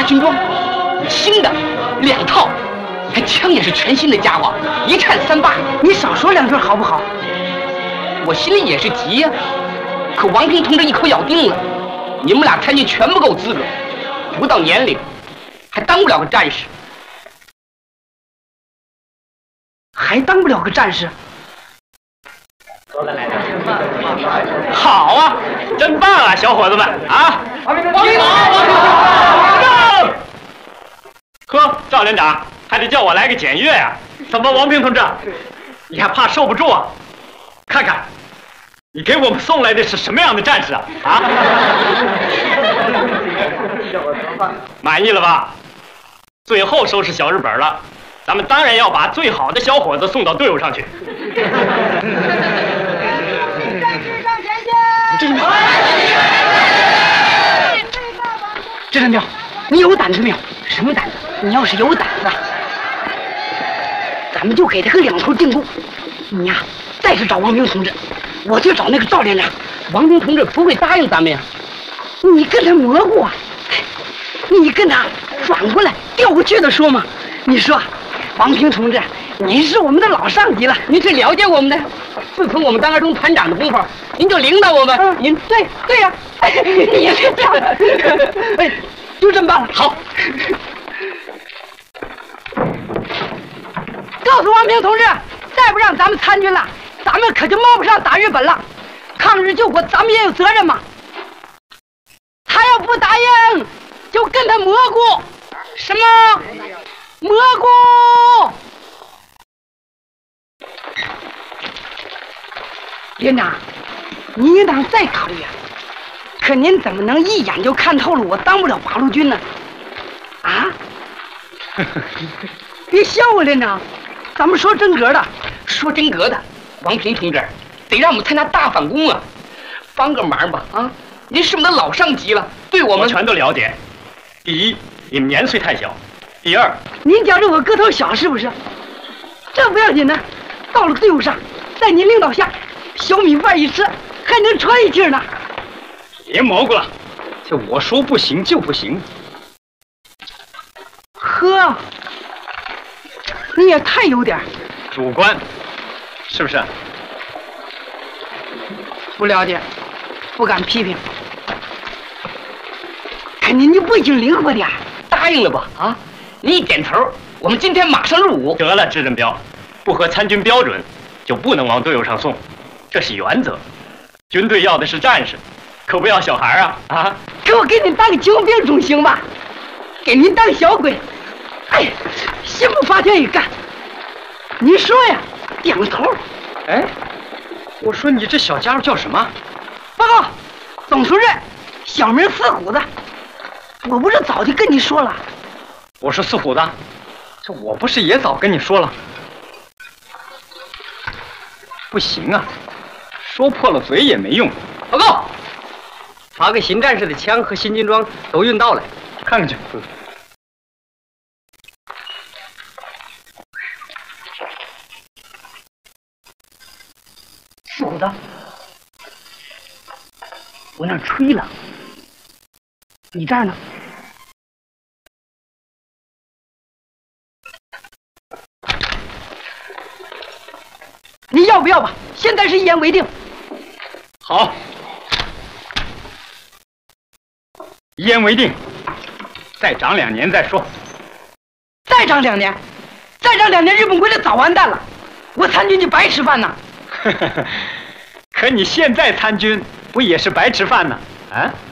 军装，新的2套，还枪也是全新的家伙，一颤3把。 你少说2句好不好？ 我心里也是急呀，可王平同志一口咬定了，你们俩参军全不够资格，不到年龄，还当不了个战士。 还当不了个战士？ 好啊，真棒啊，小伙子们啊！ 王平好！ 呵，赵连长还得叫我来个检阅呀？怎么，王平同志，你还怕受不住啊？看看，你给我们送来的是什么样的战士啊？啊？满意了吧？最后收拾小日本了，咱们当然要把最好的小伙子送到队伍上去。 支站彪，你有胆子没有？什么胆子？你要是有胆子，咱们就给他个2头定攻。你呀，再去找王平同志，我去找那个赵连长。 王平同志不会答应咱们呀。 你跟他蘑菇啊，你跟他转过来调过去的说嘛。你说，王平同志，您是我们的老上级了， 您是了解我们的。自从我们当2中团长的功夫，您就领导我们。您对呀，你是这样的。哎，就这么办了。 好。 告诉王平同志，再不让咱们参军了，咱们可就冒不上打日本了。抗日救国，咱们也有责任嘛。他要不答应，就跟他蘑菇。什么？蘑菇？连长，您应当再考虑啊。可您怎么能一眼就看透了我当不了八路军呢？啊？别笑我，连长，咱们说真格的。 说真格的，王平同志，得让我们参加大反攻啊！帮个忙吧啊！您是我们的老上级了，对我们全都了解。第一，你们年岁太小；第二， 您觉着我个头小是不是？这不要紧的，到了队伍上，在您领导下，小米饭一吃，还能喘一气呢。 别蘑菇了，这我说不行就不行。 呵，你也太有点主观，是不是？ 不了解，不敢批评。可您就不行灵活点， 答应了吧？啊，你一点头，我们今天马上入伍。 得了，支镇彪，不合参军标准就不能往队伍上送，这是原则。军队要的是战士，可不要小孩啊！啊！ 给我给您当个救兵总行吧？给您当小鬼，哎，心不发愿意干。您说呀，2头。 哎，我说你这小家伙叫什么？ 报告，总书记，小名四虎子。我不是早就跟你说了？ 我是四虎子，这我不是也早跟你说了？不行啊，说破了嘴也没用。 报告，把给新战士的枪和新军装都运到了， 看看去。 四虎子，我那儿吹了，你这儿呢？你要不要吧？现在是一言为定。 好，一言为定。再长2年再说。 再长2年，再长2年，日本鬼子早完蛋了，我参军就白吃饭呢。 可你现在参军不也是白吃饭呢？啊？